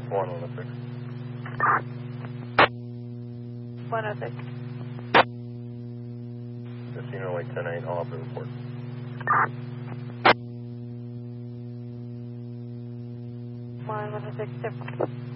106. 106. Casino Lake 10-8, all up to report. One 106,